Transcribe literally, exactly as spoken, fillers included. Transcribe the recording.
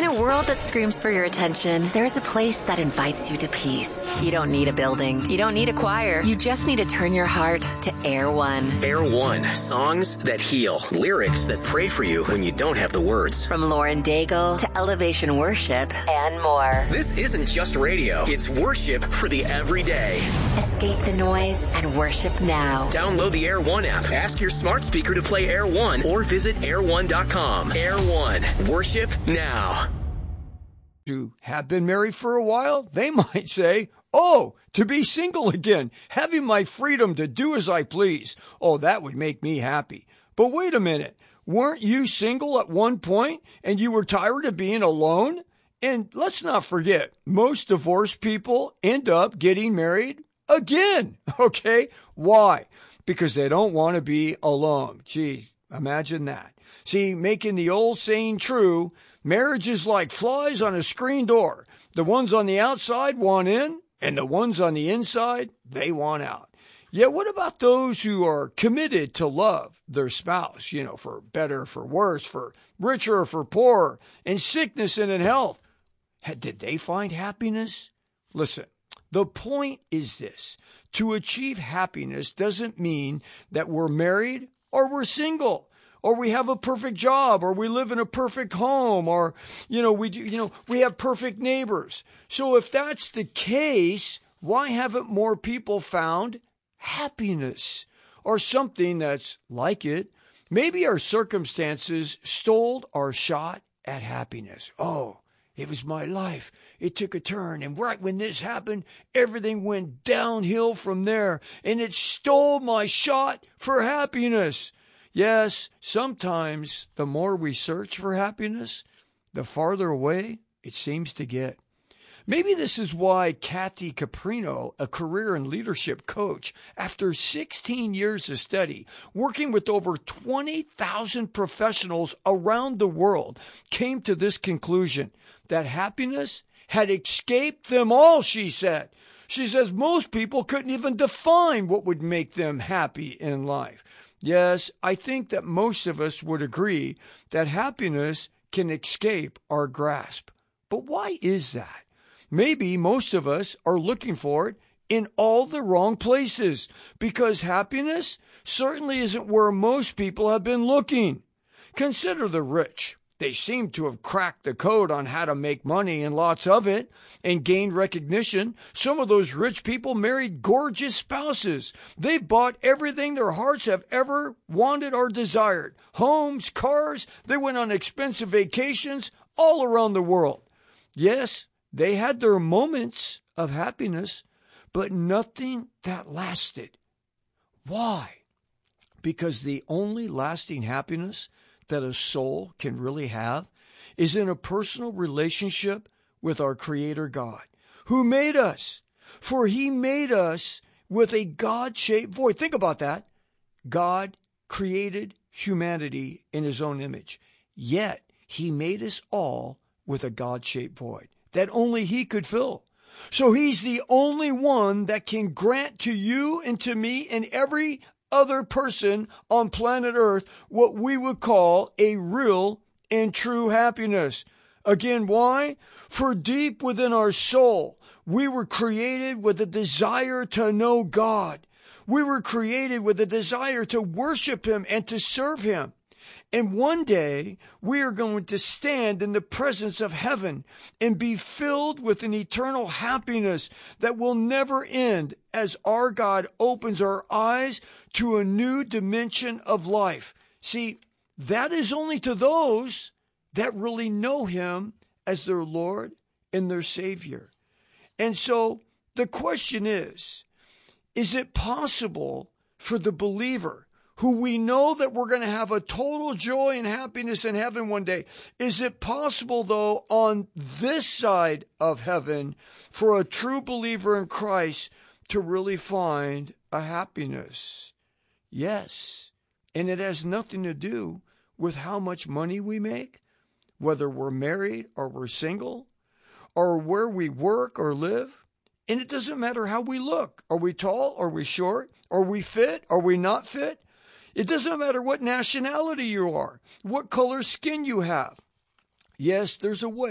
a world that screams for your attention, there's a place that invites you to peace. You don't need a building. You don't need a choir. You just need to turn your heart to Air One. Air One. Songs that heal. Lyrics that pray for you when you don't have the words. From Lauren Daigle to Elevation Worship and more. This isn't just radio. It's worship for the everyday. Escape the noise and worship now. Download the Air One app. Ask your smart speaker to play Air One or visit air one dot com. Air One. Worship now. To have been married for a while, they might say, oh, to be single again, having my freedom to do as I please. Oh, that would make me happy. But wait a minute. Weren't you single at one point and you were tired of being alone? And let's not forget, most divorced people end up getting married again. Okay? Why? Because they don't want to be alone. Gee, imagine that. See, making the old saying true, marriage is like flies on a screen door. The ones on the outside want in, and the ones on the inside, they want out. Yet what about those who are committed to love their spouse, you know, for better, for worse, for richer, for poorer, in sickness and in health? Did they find happiness? Listen, the point is this. To achieve happiness doesn't mean that we're married or we're single. Or we have a perfect job, or we live in a perfect home, or, you know, we do, you know, we have perfect neighbors. So if that's the case, why haven't more people found happiness or something that's like it? Maybe our circumstances stole our shot at happiness. Oh, it was my life. It took a turn. And right when this happened, everything went downhill from there. And it stole my shot for happiness. Yes, sometimes the more we search for happiness, the farther away it seems to get. Maybe this is why Kathy Caprino, a career and leadership coach, after sixteen years of study, working with over twenty thousand professionals around the world, came to this conclusion that happiness had escaped them all, she said. She says most people couldn't even define what would make them happy in life. Yes, I think that most of us would agree that happiness can escape our grasp. But why is that? Maybe most of us are looking for it in all the wrong places, because happiness certainly isn't where most people have been looking. Consider the rich. They seem to have cracked the code on how to make money and lots of it and gained recognition. Some of those rich people married gorgeous spouses. They've bought everything their hearts have ever wanted or desired. Homes, cars. They went on expensive vacations all around the world. Yes, they had their moments of happiness, but nothing that lasted. Why? Because the only lasting happiness that a soul can really have is in a personal relationship with our Creator God, who made us. For He made us with a God-shaped void. Think about that. God created humanity in His own image. Yet He made us all with a God-shaped void that only He could fill. So He's the only one that can grant to you and to me and every other person on planet Earth what we would call a real and true happiness. Again, why? For deep within our soul, we were created with a desire to know God. We were created with a desire to worship Him and to serve Him. And one day, we are going to stand in the presence of heaven and be filled with an eternal happiness that will never end as our God opens our eyes to a new dimension of life. See, that is only to those that really know Him as their Lord and their Savior. And so the question is, is it possible for the believer who we know that we're going to have a total joy and happiness in heaven one day? Is it possible, though, on this side of heaven for a true believer in Christ to really find a happiness? Yes. And it has nothing to do with how much money we make, whether we're married or we're single, or where we work or live. And it doesn't matter how we look. Are we tall? Are we short? Are we fit? Are we not fit? It doesn't matter what nationality you are, what color skin you have. Yes, there's a way